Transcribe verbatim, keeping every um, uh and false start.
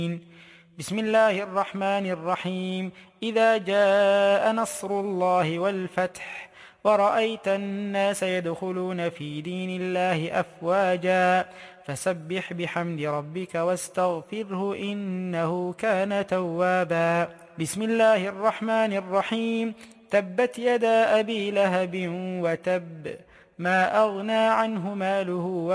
بسم الله الرحمن الرحيم إذا جاء نصر الله والفتح ورأيت الناس يدخلون في دين الله أفواجا فسبح بحمد ربك واستغفره إنه كان توابا. بسم الله الرحمن الرحيم تبت يدا أبي لهب وتب ما أغنى عنه ماله